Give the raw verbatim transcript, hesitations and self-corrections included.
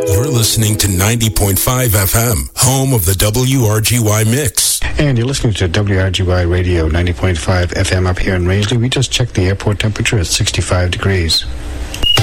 You're listening to ninety point five F M, home of the W R G Y Mix. And you're listening to W R G Y Radio ninety point five F M up here in Raisley. We just checked the airport temperature at sixty-five degrees.